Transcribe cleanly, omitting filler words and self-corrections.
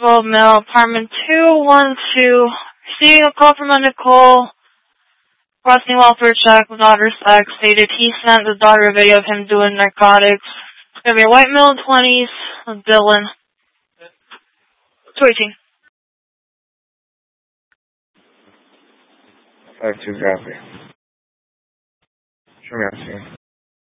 12 male, apartment 212. Receiving a call from a Nicole. Requesting welfare check with daughter sex. Stated he sent the daughter a video of him doing narcotics. It's gonna be a white male, 20s, with Dylan. 218. 5-2, copy. Show me on scene.